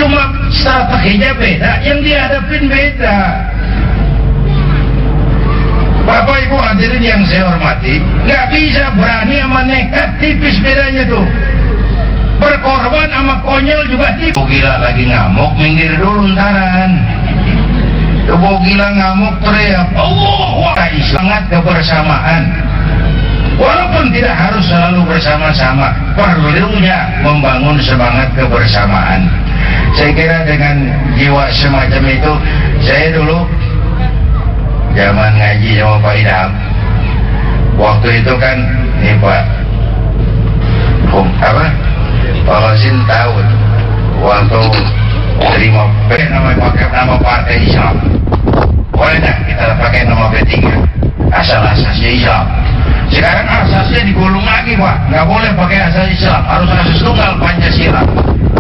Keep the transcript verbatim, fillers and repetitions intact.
Cuma strateginya beda, yang dihadapin beda. Bapak Ibu hadirin yang saya hormati, nggak bisa berani sama nekat, tipis bedanya tuh. Berkorban sama konyol juga tipis. Oh, gila lagi ngamuk, minggir dulu ntaran. Tuh gila ngamuk teriak, Allah, sangat kebersamaan. Walaupun tidak harus selalu bersama-sama, perlunya membangun semangat kebersamaan. Saya kira dengan jiwa semacam itu, saya dulu zaman ngaji sama Pak Idham, waktu itu kan nih Pak Hum, apa Pak Hasin tahu waktu terima P nama pakai nama partai Islam, boleh nggak kita pakai nama P tiga asal-asasnya Islam. Sekarang asasnya digulung lagi Pak, nggak boleh pakai asas Islam, harus asas tunggal Pancasila.